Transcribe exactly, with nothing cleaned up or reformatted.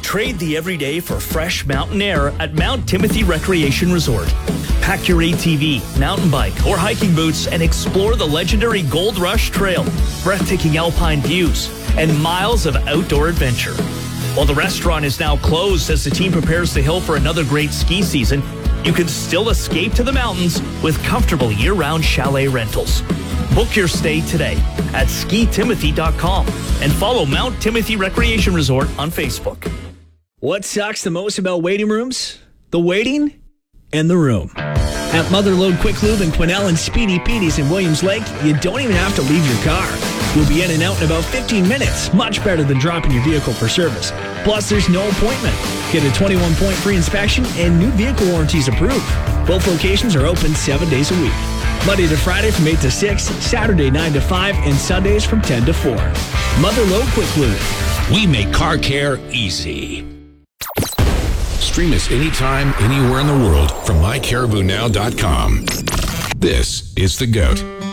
Trade the everyday for fresh mountain air at Mount Timothy Recreation Resort. Pack your A T V, mountain bike, or hiking boots and explore the legendary Gold Rush Trail, breathtaking alpine views, and miles of outdoor adventure. While the restaurant is now closed as the team prepares the hill for another great ski season, you can still escape to the mountains with comfortable year-round chalet rentals. Book your stay today at ski timothy dot com and follow Mount Timothy Recreation Resort on Facebook. What sucks the most about waiting rooms? The waiting and the room. At Motherlode Quick Lube in Quesnel and Speedy Petey's in Williams Lake, you don't even have to leave your car. We'll be in and out in about fifteen minutes, much better than dropping your vehicle for service. Plus, there's no appointment. Get a twenty-one point free inspection and new vehicle warranties approved. Both locations are open seven days a week. Monday to Friday from eight to six, Saturday nine to five, and Sundays from ten to four. Motherlode Quick Lube. We make car care easy. Stream us anytime, anywhere in the world from my caribou now dot com. This is The GOAT.